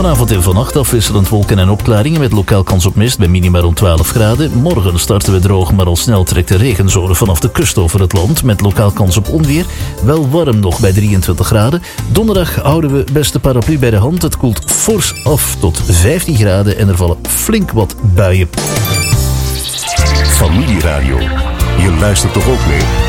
Vanavond en vannacht afwisselend wolken en opklaringen met lokaal kans op mist bij minima rond 12 graden. Morgen starten we droog, maar al snel trekt de regenzone vanaf de kust over het land met lokaal kans op onweer. Wel warm nog bij 23 graden. Donderdag houden we beste paraplu bij de hand. Het koelt fors af tot 15 graden en er vallen flink wat buien. Familieradio. Je luistert toch ook mee?